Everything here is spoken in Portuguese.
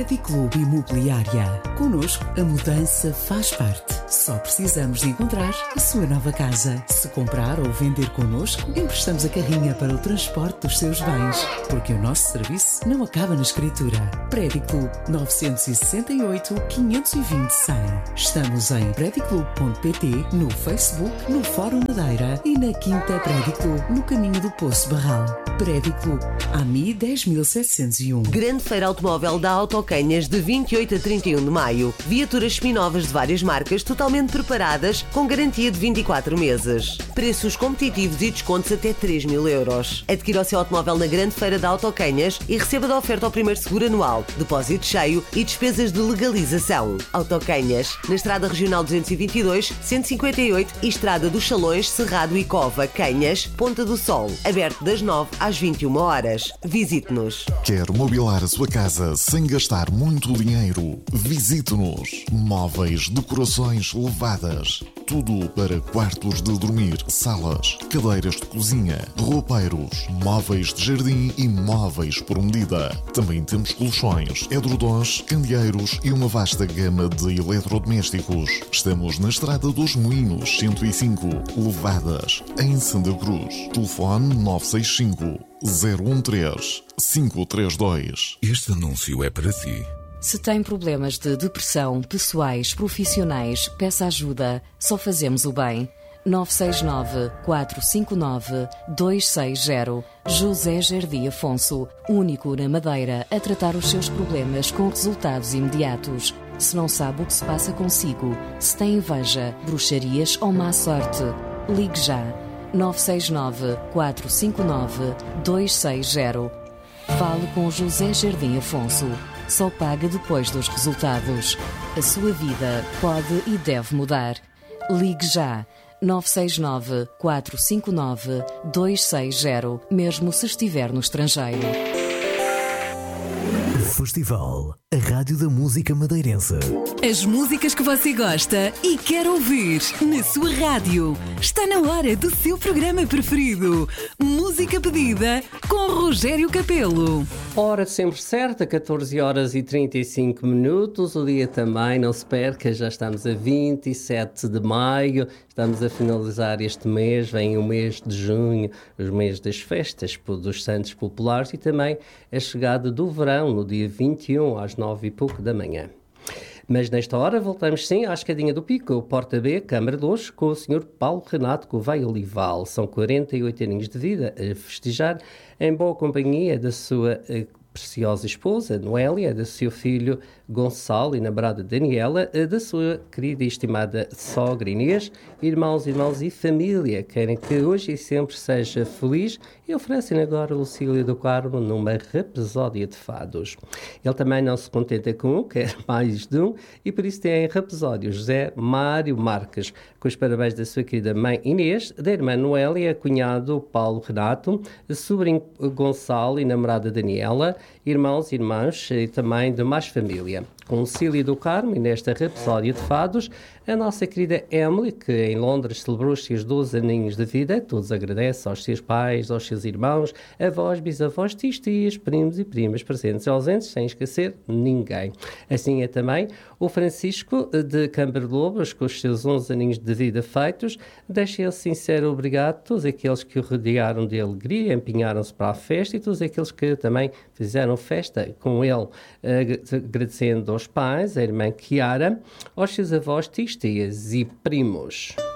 Prediclube Imobiliária. Connosco, a mudança faz parte. Só precisamos de encontrar a sua nova casa. Se comprar ou vender connosco, emprestamos a carrinha para o transporte dos seus bens. Porque o nosso serviço não acaba na escritura. Prediclube 968 520 100. Estamos em prediclube.pt, no Facebook, no Fórum Madeira e na Quinta Prediclube, no caminho do Poço Barral. Prediclube, AMI 10701. Grande Feira Automóvel da Autocanhas de 28 a 31 de maio. Viaturas seminovas de várias marcas totalmente preparadas com garantia de 24 meses. Preços competitivos e descontos até 3.000 euros. Adquira o seu automóvel na Grande Feira da Autocanhas e receba da oferta ao primeiro seguro anual, depósito cheio e despesas de legalização. Autocanhas, na Estrada Regional 222, 158 e Estrada dos Salões, Cerrado e Cova, Canhas, Ponta do Sol. Aberto das 9 às 21 horas. Visite-nos. Quer mobilar a sua casa sem gastar muito dinheiro? Visite-nos. Móveis, decorações, levadas. Tudo para quartos de dormir, salas, cadeiras de cozinha, roupeiros, móveis de jardim e móveis por medida. Também temos colchões, edredons, candeeiros e uma vasta gama de eletrodomésticos. Estamos na Estrada dos Moinhos, 105, Levadas, em Santa Cruz. Telefone 965 013 532. Este anúncio é para si. Se tem problemas de depressão, pessoais, profissionais, peça ajuda. Só fazemos o bem. 969 459 260. José Jardim Afonso, único na Madeira a tratar os seus problemas com resultados imediatos. Se não sabe o que se passa consigo, se tem inveja, bruxarias ou má sorte, ligue já. 969 459 260. Fale com José Jardim Afonso. Só paga depois dos resultados. A sua vida pode e deve mudar. Ligue já. 969 459 260, mesmo se estiver no estrangeiro. Festival, a Rádio da Música Madeirense. As músicas que você gosta e quer ouvir na sua rádio. Está na hora do seu programa preferido. Música pedida com Rogério Capelo. Hora sempre certa, 14 horas e 35 minutos. O dia também, não se perca, já estamos a 27 de maio. Estamos a finalizar este mês, vem o mês de junho, os meses das festas dos Santos Populares e também a chegada do verão, no dia 21, às 9 e pouco da manhã. Mas nesta hora voltamos sim à Escadinha do Pico, o Porta B, Câmara de hoje, com o Sr. Paulo Renato Gouveia Olival. São 48 aninhos de vida a festejar em boa companhia da sua preciosa esposa, Noélia, do seu filho Gonçalo e namorada Daniela, da sua querida e estimada sogra Inês, irmãos e família. Querem que hoje e sempre seja feliz e oferecem agora o Lucília do Carmo numa rapsódia de fados. Ele também não se contenta com um, quer mais de um, e por isso tem em rapsódio José Mário Marques, com os parabéns da sua querida mãe Inês, da irmã Noélia, cunhado Paulo Renato, sobrinho Gonçalo e namorada Daniela, irmãos e irmãs e também de mais família. Com Cília do Carmo e nesta rapsódia de fados, a nossa querida Emily, que em Londres celebrou os seus 12 aninhos de vida, todos agradece aos seus pais, aos seus irmãos, avós, bisavós, tios, primos e primas presentes e ausentes, sem esquecer ninguém. Assim é também o Francisco de Camberlobos, com os seus 11 aninhos de vida feitos, deixa ele sincero obrigado a todos aqueles que o rodearam de alegria, empenharam-se para a festa e todos aqueles que também fizeram festa com ele, agradecendo aos pais, a irmã Chiara, aos seus avós, tios e primos.